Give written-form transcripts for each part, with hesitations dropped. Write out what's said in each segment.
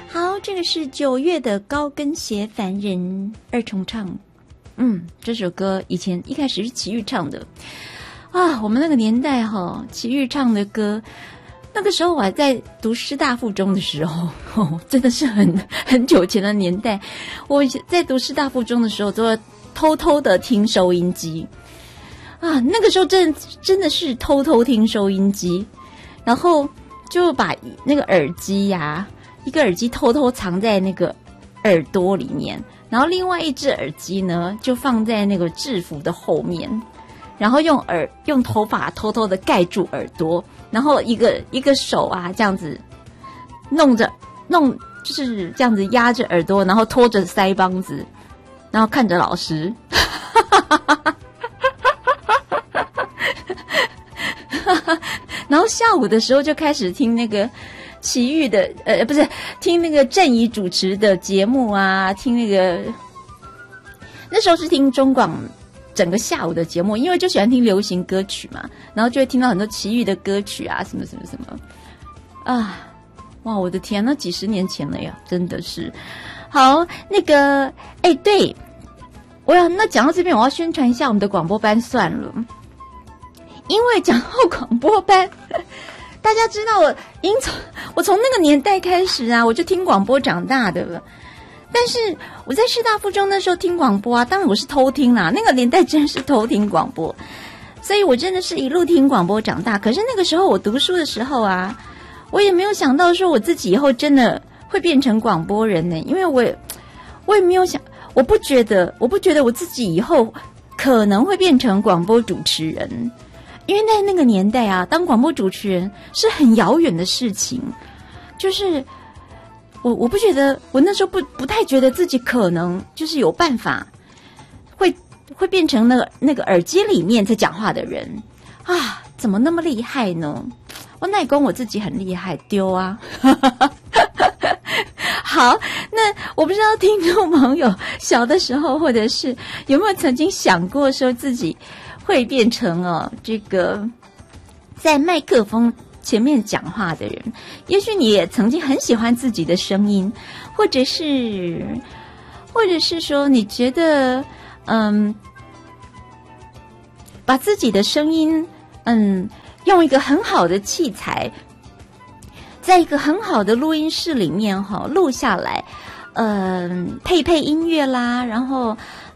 好，这个是9月的高跟鞋凡人二重唱。这首歌以前一开始是齐豫唱的啊，我们那个年代齐豫唱的歌，那个时候我还在读师大附中的时候，真的是很久前的年代。我在读师大附中的时候，都要偷偷的听收音机啊，那个时候真的是偷偷听收音机，然后就把那个耳机呀，一个耳机偷偷藏在那个耳朵里面，然后另外一只耳机呢就放在那个制服的后面，然后用头发偷偷的盖住耳朵，然后一个手啊这样子弄就是这样子压着耳朵，然后拖着腮帮子，然后看着老师然后下午的时候就开始听那个齐豫的不是听那个郑怡主持的节目啊，听那时候是听中广整个下午的节目，因为就喜欢听流行歌曲嘛，然后就会听到很多齐豫的歌曲啊，什么什么什么啊，哇，我的天，那几十年前了呀，真的是。好，那个对，那讲到这边，我要宣传一下我们的广播班算了，因为讲到广播班，大家知道我从那个年代开始啊，我就听广播长大的了。但是我在师大附中那时候听广播啊，当然我是偷听啦，那个年代真是偷听广播，所以我真的是一路听广播长大。可是那个时候我读书的时候啊，我也没有想到说我自己以后真的会变成广播人呢，因为我也没有想，我不觉得我自己以后可能会变成广播主持人，因为在那个年代啊，当广播主持人是很遥远的事情，就是我不觉得，我那时候不太觉得自己可能就是有办法会变成那个耳机里面在讲话的人啊，怎么那么厉害呢？我哪讲我自己很厉害丢啊好，那我不知道听众朋友小的时候或者是有没有曾经想过说自己会变成这个在麦克风前面讲话的人，也许你也曾经很喜欢自己的声音，或者是说你觉得把自己的声音用一个很好的器材，在一个很好的录音室里面录下来，配音乐啦，然后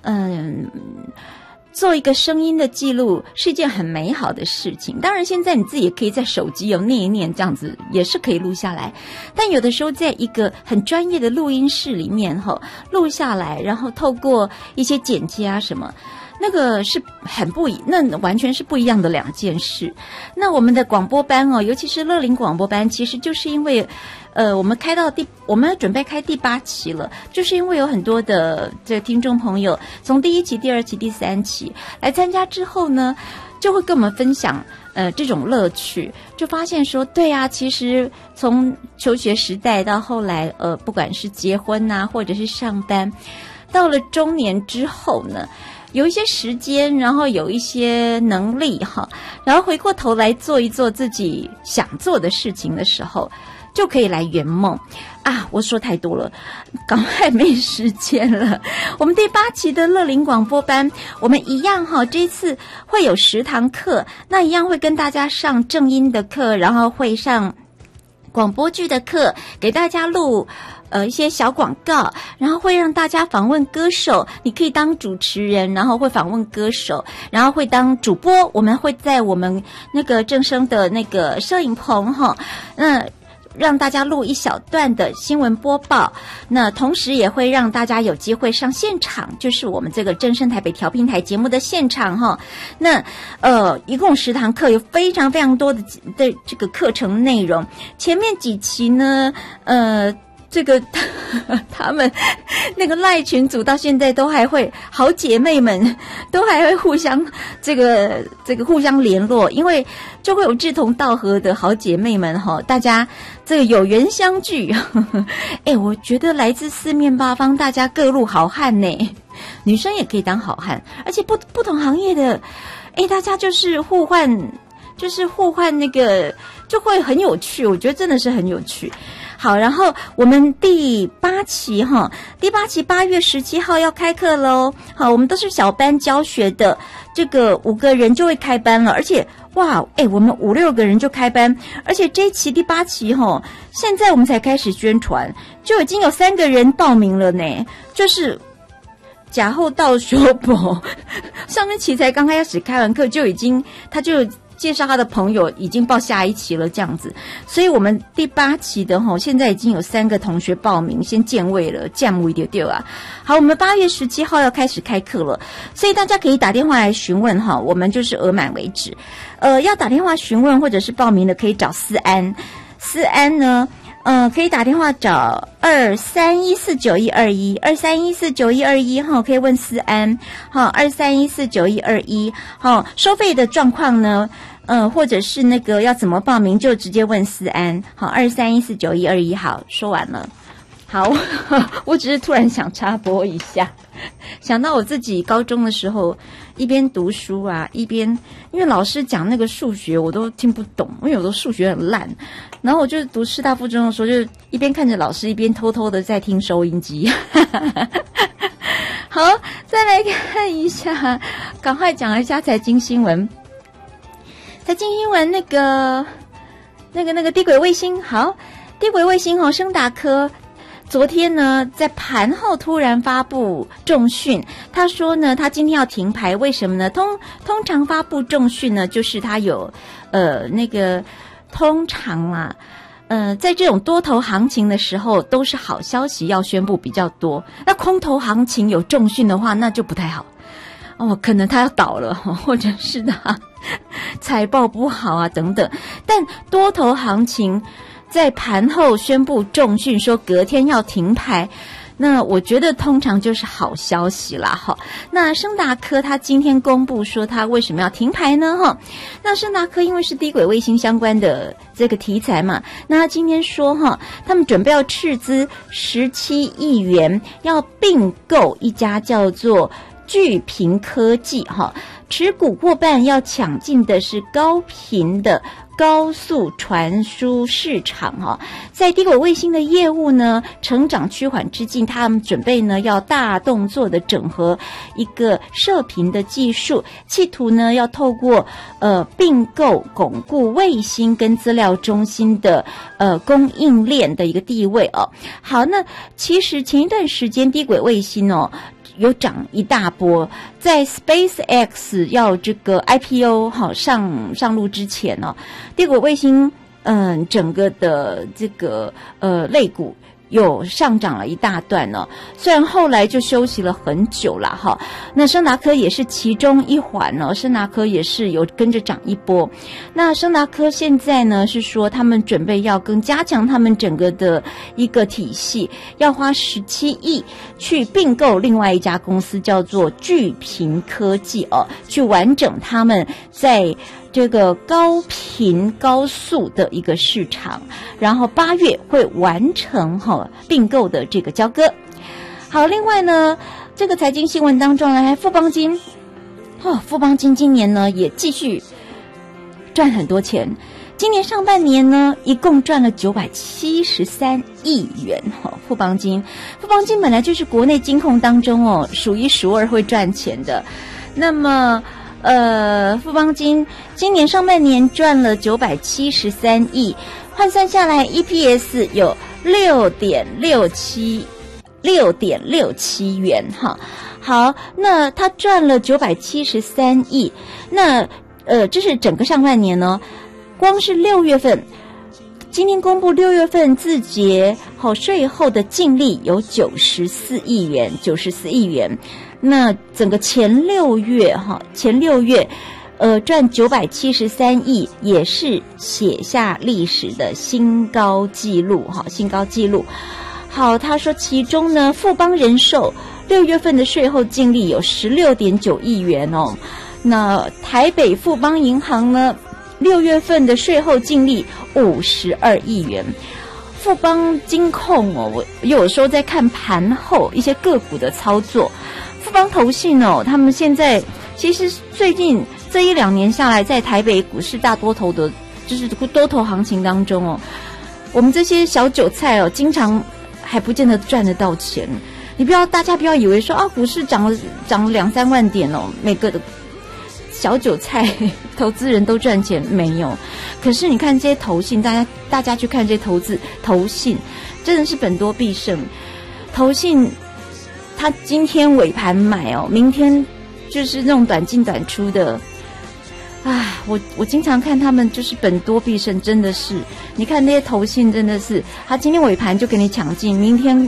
做一个声音的记录是一件很美好的事情。当然现在你自己也可以在手机念一念，这样子也是可以录下来，但有的时候在一个很专业的录音室里面录下来，然后透过一些剪接啊什么，那个是那完全是不一样的两件事。那我们的广播班尤其是乐龄广播班，其实就是因为我们准备开第8期了，就是因为有很多的这听众朋友从第1期、第2期、第3期来参加之后呢，就会跟我们分享这种乐趣，就发现说对啊，其实从求学时代到后来不管是结婚啊，或者是上班，到了中年之后呢，有一些时间，然后有一些能力然后回过头来做一做自己想做的事情的时候，就可以来圆梦啊！我说太多了，赶快没时间了。我们第8期的乐龄广播班，我们一样这一次会有10堂课，那一样会跟大家上正音的课，然后会上广播剧的课，给大家录一些小广告，然后会让大家访问歌手，你可以当主持人，然后会访问歌手，然后会当主播，我们会在我们那个正声的那个摄影棚让大家录一小段的新闻播报，那同时也会让大家有机会上现场，就是我们这个正声台北调频台节目的现场那一共10堂课，有非常非常多的这个课程内容。前面几期呢这个他们那个赖群组到现在都还会，好姐妹们都还会互相这个互相联络，因为就会有志同道合的好姐妹们大家这个有缘相聚我觉得来自4面8方，大家各路好汉呢，女生也可以当好汉，而且不同行业的大家就是互换那个就会很有趣，我觉得真的是很有趣。 好，然后我们第8期8月17号要开课咯。好，我们都是小班教学的，这个5个人就会开班了，而且哇，我们5、6个人就开班，而且这一期第8期现在我们才开始宣传，就已经有3个人报名了呢，就是假后到说博，上一期才刚开始开完课他就介绍他的朋友已经报下一期了这样子，所以我们第8期的现在已经有3个同学报名先建位了，降位丢丢啊。好，我们8月17号要开始开课了，所以大家可以打电话来询问我们就是额满为止。要打电话询问或者是报名的可以找思安呢可以打电话找23149121，23149121可以问思安23149121收费的状况呢或者是那个要怎么报名就直接问思安23149121。好，说完了。好，我只是突然想插播一下，想到我自己高中的时候一边读书啊一边因为老师讲那个数学我都听不懂，因为有的数学很烂，然后我就读师大附中的时候就一边看着老师一边偷偷的在听收音机好，再来看一下，赶快讲一下财经新闻那个低轨卫星。好，低轨卫星升达科昨天呢在盘后突然发布重讯，他说呢他今天要停牌，为什么呢？通常发布重讯呢就是他有通常啊在这种多头行情的时候都是好消息要宣布比较多，那空头行情有重讯的话那就不太好可能他要倒了或者是他财报不好啊等等，但多头行情在盘后宣布重讯说隔天要停牌，那我觉得通常就是好消息啦那升达科他今天公布说他为什么要停牌呢那升达科因为是低轨卫星相关的这个题材嘛，那他今天说他们准备要斥资17亿元要并购一家叫做巨频科技持股过半，要抢进的是高频的高速传输市场在低轨卫星的业务呢成长趋缓之际，他们准备呢要大动作的整合一个射频的技术，企图呢要透过并购巩固卫星跟资料中心的供应链的一个地位好，那其实前一段时间低轨卫星有涨一大波，在 SpaceX 要这个 IPO 上路之前低轨卫星整个的这个类股有上涨了一大段虽然后来就休息了很久啦那升达科也是其中一环升达科也是有跟着涨一波。那升达科现在呢是说他们准备要更加强他们整个的一个体系，要花17亿去并购另外一家公司叫做巨频科技去完整他们在这个高频高速的一个市场，然后8月会完成并购的这个交割。好，另外呢这个财经新闻当中呢富邦金今年呢也继续赚很多钱，今年上半年呢一共赚了973亿元富邦金本来就是国内金控当中数1数2会赚钱的。那么富邦金今年上半年赚了973亿，换算下来 EPS 有6.67元好，那他赚了973亿，那这是整个上半年呢，光是6月份，今天公布6月份自结税后的净利有94亿元。那整个前6月赚973亿，也是写下历史的新高纪录好，他说其中呢富邦人寿6月份的税后净利有16.9亿元那台北富邦银行呢6月份的税后净利52亿元。富邦金控我有时候在看盘后一些个股的操作，富邦投信他们现在其实最近这1-2年下来，在台北股市大多头的就是多头行情当中我们这些小韭菜哦，经常还不见得赚得到钱。大家不要以为说啊，股市涨了2-3万点哦，每个的小韭菜投资人都赚钱没有？可是你看这些投信，大家去看这些投信，真的是本多必胜。投信他今天尾盘买哦，明天就是那种短进短出的。啊，我经常看他们就是本多必胜，真的是，你看那些投信真的是，他今天尾盘就给你抢进，明天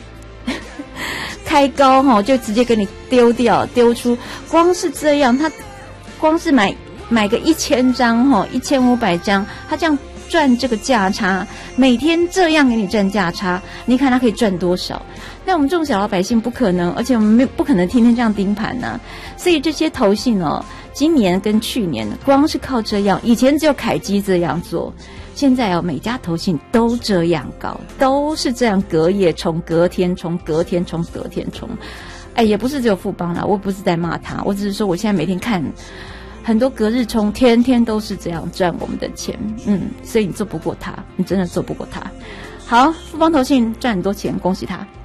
开高哈就直接给你丢出，光是这样，他光是买个1000张哈，1500张，他这样赚这个价差，每天这样给你赚价差，你看他可以赚多少？那我们这种小老百姓不可能，而且我们不可能天天这样盯盘啊，所以这些投信哦，今年跟去年光是靠这样，以前只有凯基这样做，现在哦每家投信都这样搞，都是这样隔夜冲、隔天冲、隔天冲、隔天冲。哎，也不是只有富邦啦，我不是在骂他，我只是说我现在每天看很多隔日冲，天天都是这样赚我们的钱，所以你做不过他，你真的做不过他。好，富邦投信赚很多钱，恭喜他。